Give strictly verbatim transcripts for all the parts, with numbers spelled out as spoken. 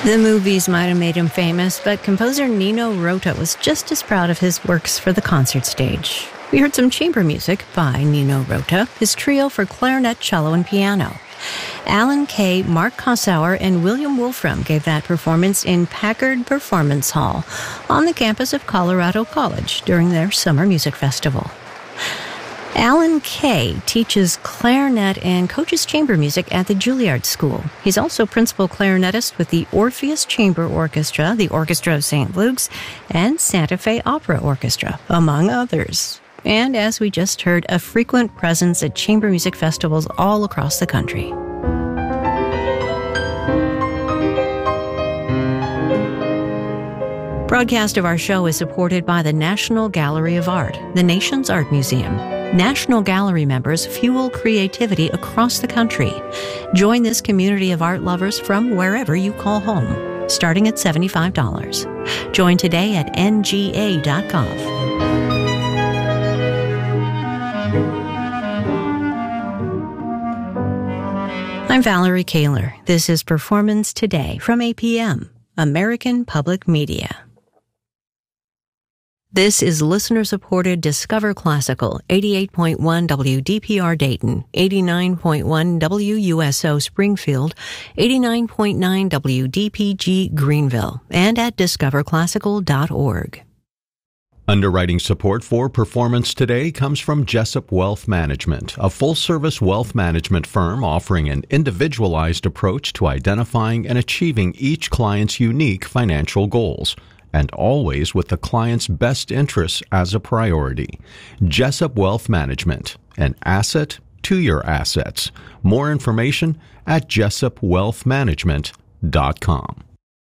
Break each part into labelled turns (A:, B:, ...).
A: The movies might have made him famous, but composer Nino Rota was just as proud of his works for the concert stage. We heard some chamber music by Nino Rota, his trio for clarinet, cello, and piano. Alan Kay, Mark Kossauer, and William Wolfram gave that performance in Packard Performance Hall on the campus of Colorado College during their summer music festival. Alan Kay teaches clarinet and coaches chamber music at the Juilliard School. He's also principal clarinetist with the Orpheus Chamber Orchestra, the Orchestra of Saint Luke's, and Santa Fe Opera Orchestra, among others. And as we just heard, a frequent presence at chamber music festivals all across the country. Broadcast of our show is supported by the National Gallery of Art, the nation's art museum. National Gallery members fuel creativity across the country. Join this community of art lovers from wherever you call home, starting at seventy-five dollars. Join today at N G A dot gov. I'm Valerie Kaler. This is Performance Today from A P M, American Public Media. This is listener-supported Discover Classical, eighty-eight point one W D P R Dayton, eighty-nine point one W U S O Springfield, eighty-nine point nine W D P G Greenville, and at discover classical dot org.
B: Underwriting support for Performance Today comes from Jessup Wealth Management, a full-service wealth management firm offering an individualized approach to identifying and achieving each client's unique financial goals, and always with the client's best interests as a priority. Jessup Wealth Management, an asset to your assets. More information at jessup wealth management dot com.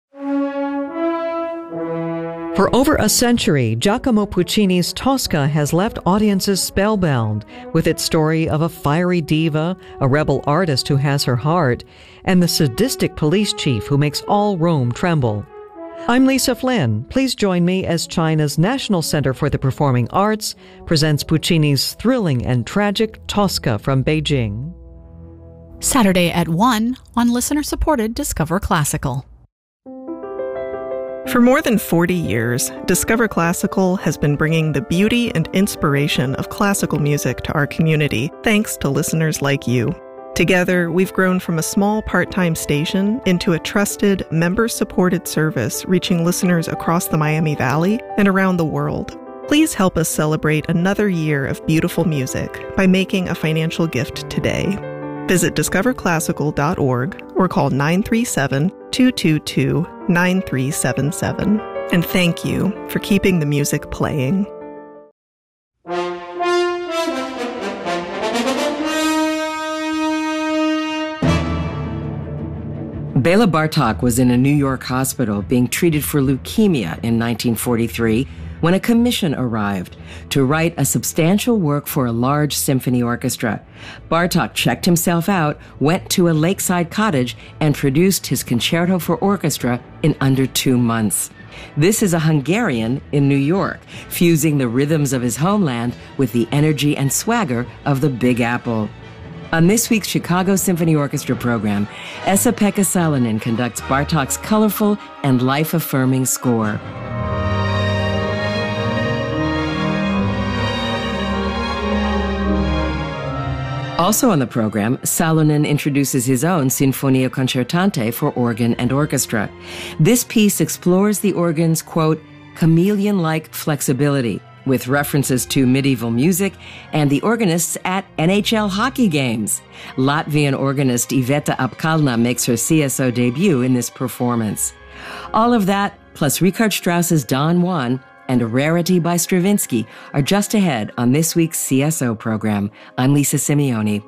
C: For over a century, Giacomo Puccini's Tosca has left audiences spellbound with its story of a fiery diva, a rebel artist who has her heart, and the sadistic police chief who makes all Rome tremble. I'm Lisa Flynn. Please join me as China's National Center for the Performing Arts presents Puccini's thrilling and tragic Tosca from Beijing.
D: Saturday at one on listener-supported Discover Classical.
E: For more than forty years, Discover Classical has been bringing the beauty and inspiration of classical music to our community, thanks to listeners like you. Together, we've grown from a small part-time station into a trusted, member-supported service reaching listeners across the Miami Valley and around the world. Please help us celebrate another year of beautiful music by making a financial gift today. Visit discover classical dot org or call nine three seven, two two two, nine three seven seven. And thank you for keeping the music playing.
F: Bela Bartok was in a New York hospital being treated for leukemia in nineteen forty-three when a commission arrived to write a substantial work for a large symphony orchestra. Bartok checked himself out, went to a lakeside cottage, and produced his concerto for orchestra in under two months. This is a Hungarian in New York, fusing the rhythms of his homeland with the energy and swagger of the Big Apple. On this week's Chicago Symphony Orchestra program, Esa-Pekka Salonen conducts Bartok's colorful and life-affirming score. Also on the program, Salonen introduces his own Sinfonia Concertante for organ and orchestra. This piece explores the organ's, quote, chameleon-like flexibility, with references to medieval music and the organists at N H L hockey games. Latvian organist Iveta Apkalna makes her C S O debut in this performance. All of that, plus Richard Strauss's Don Juan and a rarity by Stravinsky, are just ahead on this week's C S O program. I'm Lisa Simeone.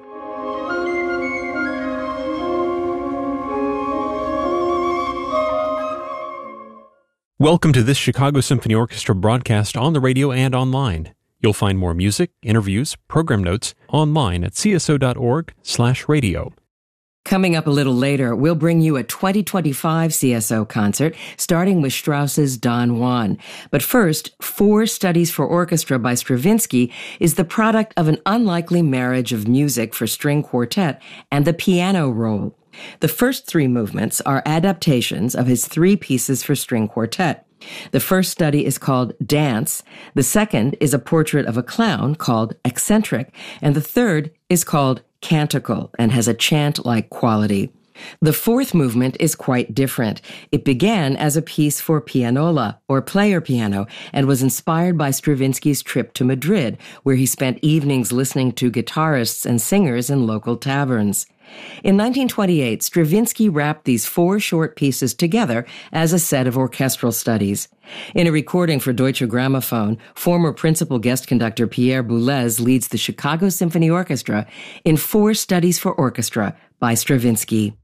G: Welcome to this Chicago Symphony Orchestra broadcast on the radio and online. You'll find more music, interviews, program notes online at c s o dot org slash radio.
F: Coming up a little later, we'll bring you a twenty twenty-five C S O concert, starting with Strauss's Don Juan. But first, Four Studies for Orchestra by Stravinsky is the product of an unlikely marriage of music for string quartet and the piano role. The first three movements are adaptations of his three pieces for string quartet. The first study is called Dance, the second is a portrait of a clown called Eccentric, and the third is called Canticle and has a chant-like quality. The fourth movement is quite different. It began as a piece for pianola, or player piano, and was inspired by Stravinsky's trip to Madrid, where he spent evenings listening to guitarists and singers in local taverns. In nineteen twenty-eight, Stravinsky wrapped these four short pieces together as a set of orchestral studies. In a recording for Deutsche Grammophon, former principal guest conductor Pierre Boulez leads the Chicago Symphony Orchestra in four studies for orchestra by Stravinsky.